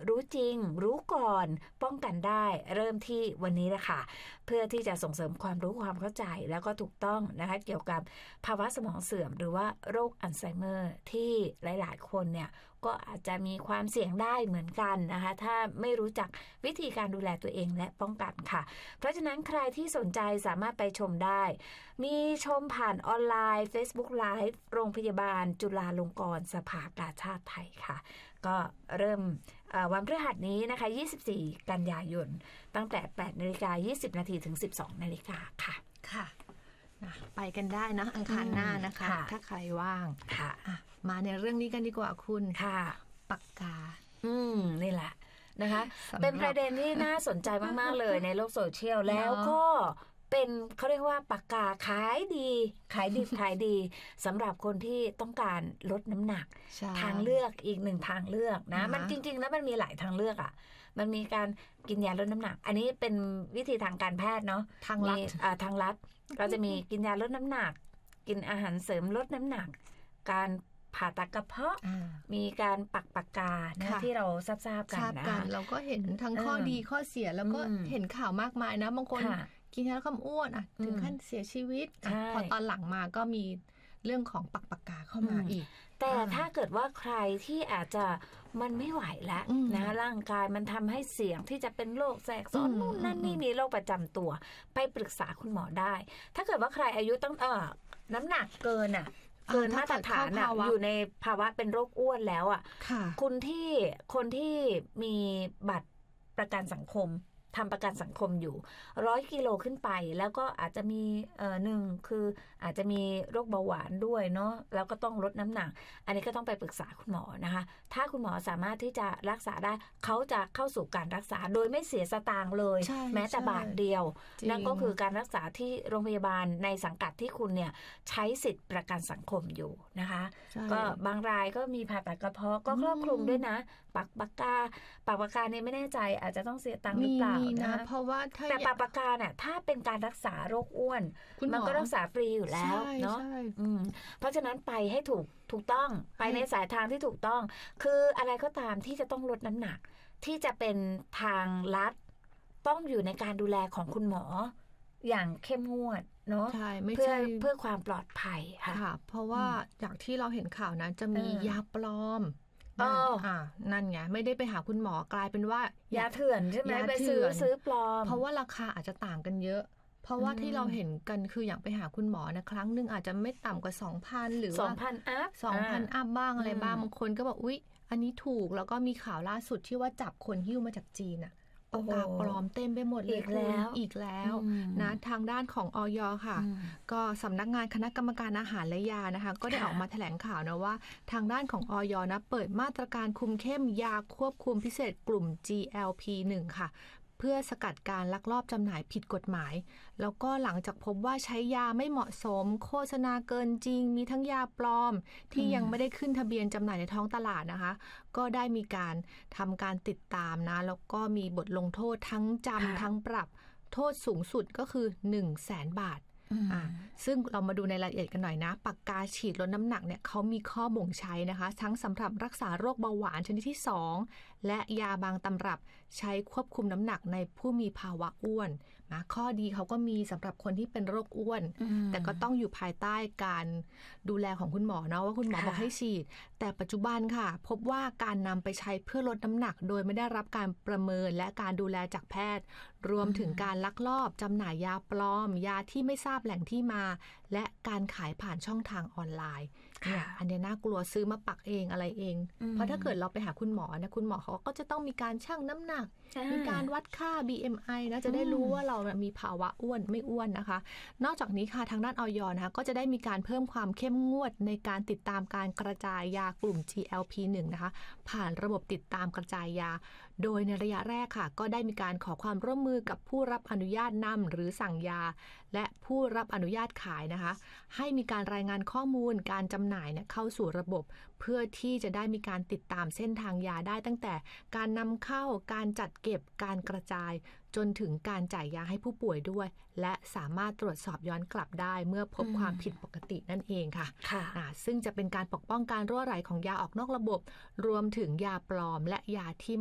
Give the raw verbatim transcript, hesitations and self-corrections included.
รู้จริงรู้ก่อนป้องกันได้เริ่มที่วันนี้แหละค่ะเพื่อที่จะส่งเสริมความรู้ความเข้าใจแล้วก็ถูกต้องนะคะเกี่ยวกับภาวะสมองเสื่อมหรือว่าโรคอัลไซเมอร์ที่หลายๆคนเนี่ยก็อาจจะมีความเสี่ยงได้เหมือนกันนะคะถ้าไม่รู้จักวิธีการดูแลตัวเองและป้องกันค่ะเพราะฉะนั้นใครที่สนใจสามารถไปชมได้มีชมผ่านออนไลน์ Facebook Live โรงพยาบาลจุฬาลงกรณ์สภากาชาดไทยค่ะก็เริ่มวันพฤหัสนี้นะคะยี่สิบสี่กันยายนตั้งแต่ แปดนาฬิกายี่สิบนาทีถึง สิบสองนาฬิกาค่ะค่ะไปกันได้นะอังคารหน้านะคะถ้าใครว่างค่ะมาในเรื่องนี้กันดีกว่าคุณค่ะปากกาอืมนี่แหละนะคะเป็นประเด็นที่น่าสนใจมากๆเลยในโลกโซเชียลแล้วก็เป็นเขาเรียกว่าปากกาขายดีขายดีขายดีสำหรับคนที่ต้องการลดน้ำหนักทางเลือกอีกหนึ่งทางเลือกนะมันจริงๆแล้วมันมีหลายทางเลือกอ่ะมันมีการกินยาลดน้ำหนักอันนี้เป็นวิธีทางการแพทย์เนาะทางรัฐทางรัฐก็จะมีกินยาลดน้ำหนักกินอาหารเสริมลดน้ำหนักการผ่าตัดกระเพาะมีการปักปากกานะที่เราทราบๆกันนะเราก็เห็นทั้งข้อดีข้อเสียแล้วก็เห็นข่าวมากมายนะบางคนกินยาลดความอ้วนอ่ะถึงขั้นเสียชีวิตพอตอนหลังมาก็มีเรื่องของปักปากกาเข้ามาอีกแต่ถ้าเกิดว่าใครที่อาจจะมันไม่ไหวแล้วนะร่างกายมันทำให้เสี่ยงที่จะเป็นโรคแทรกซ้อนนู่นนั่นนี่มีโรคประจำตัวไปปรึกษาคุณหมอได้ถ้าเกิดว่าใครอายุต้องเออน้ำหนักเกินอ่ะเกินมาตรฐานอ่ะอยู่ในภาวะเป็นโรคอ้วนแล้วอ่ะคุณที่คนที่มีบัตรประกันสังคมทำประกันสังคมอยู่ร้อยกิโลขึ้นไปแล้วก็อาจจะมีเอ่อหนึ่งคืออาจจะมีโรคเบาหวานด้วยเนาะแล้วก็ต้องลดน้ำหนักอันนี้ก็ต้องไปปรึกษาคุณหมอนะคะถ้าคุณหมอสามารถที่จะรักษาได้เขาจะเข้าสู่การรักษาโดยไม่เสียสตางค์เลยแม้แต่บาทเดียวนั่นก็คือการรักษาที่โรงพยาบาลในสังกัดที่คุณเนี่ยใช้สิทธิประกันสังคมอยู่นะคะก็บางรายก็มีผ่าตัดกระเพาะก็ครอบคลุมด้วยนะปักปากกาปักปากกาเนี่ยไม่แน่ใจอาจจะต้องเสียตังค์หรือเปล่านะเพราะว่าแต่ปากปากกาเนี่ยถ้าเป็นการรักษาโรคอ้วนมันก็รักษาฟรีอยู่แล้วเนาะเพราะฉะนั้นไปให้ถูกถูกต้องไปในสายทางที่ถูกต้องคืออะไรก็ตามที่จะต้องลดน้ำหนักที่จะเป็นทางลัดต้องอยู่ในการดูแลของคุณหมออย่างเข้มงวดเนาะเพื่อเพื่อความปลอดภัยค่ะเพราะว่าจากที่เราเห็นข่าวนั้นจะมียาปลอมอ่านั่นไงไม่ได้ไปหาคุณหมอกลายเป็นว่ายาเถื่อนใช่ไหมไปซื้อซื้อปลอมเพราะว่าราคาอาจจะต่างกันเยอะเพราะว่าที่เราเห็นกันคืออย่างไปหาคุณหมอนะครั้งนึงอาจจะไม่ต่ำกว่า สองพัน หรือว่าสองพัน อัพสองพัน อัพบ้างอะไรบ้างบางคนก็บอกอุ๊ยอันนี้ถูกแล้วก็มีข่าวล่าสุดที่ว่าจับคนหิ้วมาจากจีนอ่ะปากกาปลอมเต็มไปหมดเลยอีกแล้วอีกแล้วนะทางด้านของอย.ค่ะก็สำนักงานคณะกรรมการอาหารและยานะคะก็ได้ออกมาแถลงข่าวนะว่าทางด้านของอย.นะเปิดมาตรการคุมเข้มยาควบคุมพิเศษกลุ่ม จี แอล พี หนึ่ง ค่ะเพื่อสกัดการลักลอบจำหน่ายผิดกฎหมายแล้วก็หลังจากพบว่าใช้ยาไม่เหมาะสมโฆษณาเกินจริงมีทั้งยาปลอมที่ยังไม่ได้ขึ้นทะเบียนจำหน่ายในท้องตลาดนะคะก็ได้มีการทำการติดตามนะแล้วก็มีบทลงโทษทั้งจำทั้งปรับโทษสูงสุดก็คือ หนึ่งแสน บาทอ่าซึ่งเรามาดูในรายละเอียดกันหน่อยนะปากกาฉีดลดน้ำหนักเนี่ยเขามีข้อบ่งใช้นะคะทั้งสำหรับรักษาโรคเบาหวานชนิดที่สองและยาบางตำรับใช้ควบคุมน้ำหนักในผู้มีภาวะอ้วนนะข้อดีเขาก็มีสำหรับคนที่เป็นโรคอ้วนแต่ก็ต้องอยู่ภายใต้การดูแลของคุณหมอเนาะว่าคุณหมอบอกให้ฉีดแต่ปัจจุบันค่ะพบว่าการนำไปใช้เพื่อลดน้ำหนักโดยไม่ได้รับการประเมินและการดูแลจากแพทย์รวมถึงการลักลอบจำหน่ายยาปลอมยาที่ไม่ทราบแหล่งที่มาและการขายผ่านช่องทางออนไลน์เนี่ยอันนี้น่ากลัวซื้อมาปักเองอะไรเองเพราะถ้าเกิดเราไปหาคุณหมอนะคุณหมอเขาก็จะต้องมีการชั่งน้ำหนักมีการวัดค่า บี เอ็ม ไอ นะจะได้รู้ว่าเรามีภาวะอ้วนไม่อ้วนนะคะนอกจากนี้ค่ะทางด้านอย.นะคะก็จะได้มีการเพิ่มความเข้มงวดในการติดตามการกระจายยากลุ่ม จี แอล พี หนึ่ง นะคะผ่านระบบติดตามกระจายยาโดยในระยะแรกค่ะก็ได้มีการขอความร่วมมือกับผู้รับอนุญาตนำหรือสั่งยาและผู้รับอนุญาตขายนะคะให้มีการรายงานข้อมูลการจำหน่ายเนี่ยเข้าสู่ระบบเพื่อที่จะได้มีการติดตามเส้นทางยาได้ตั้งแต่การนำเข้าการจัดเก็บการกระจายจนถึงการจ่ายยาให้ผู้ป่วยด้วยและสามารถตรวจสอบย้อนกลับได้เมื่อพบความผิดปกตินั่นเองค่ะค่ะซึ่งจะเป็นการปกป้องการรั่วไหลของยาออกนอกระบบรวมถึงยาปลอมและยาที่